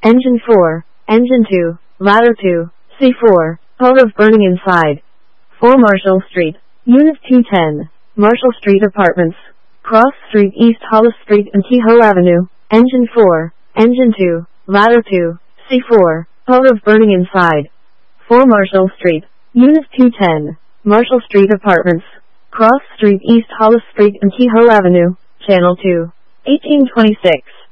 Engine 4, Engine 2, Ladder 2, C4, Out of burning inside. 4 Marshall Street, Unit 210, Marshall Street Apartments, Cross Street, East Hollis Street and Kehoe Avenue. Engine 4, Engine 2, Ladder 2, C4, Out of burning inside. 4 Marshall Street, Unit 210, Marshall Street Apartments, Cross Street, East Hollis Street and Kehoe Avenue. Channel 2, 1826.